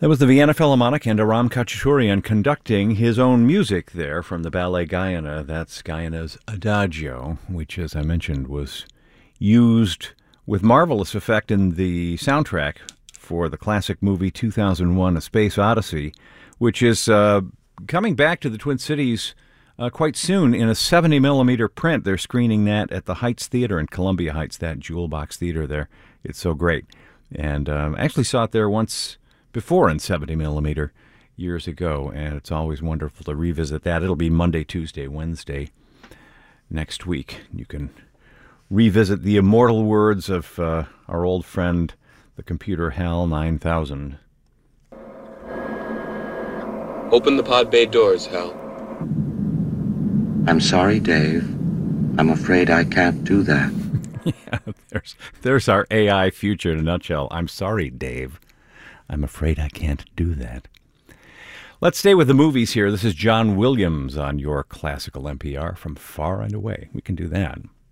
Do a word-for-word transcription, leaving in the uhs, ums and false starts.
That was the Vienna Philharmonic and Aram Khachaturian conducting his own music there from the Ballet Guyana. That's Guyana's Adagio, which, as I mentioned, was used with marvelous effect in the soundtrack for the classic movie two thousand one, A Space Odyssey, which is uh, coming back to the Twin Cities uh, quite soon in a seventy millimeter print. They're screening that at the Heights Theater in Columbia Heights, that Jewel Box Theater there. It's so great. And um, I actually saw it there once before in seventy millimeter years ago, and it's always wonderful to revisit that. It'll be Monday, Tuesday, Wednesday next week. You can revisit the immortal words of uh, our old friend, the computer HAL nine thousand. Open the pod bay doors, Hal. I'm sorry, Dave. I'm afraid I can't do that. Yeah, there's, there's our A I future in a nutshell. I'm sorry, Dave. I'm afraid I can't do that. Let's stay with the movies here. This is John Williams on your classical N P R from Far and Away. We can do that.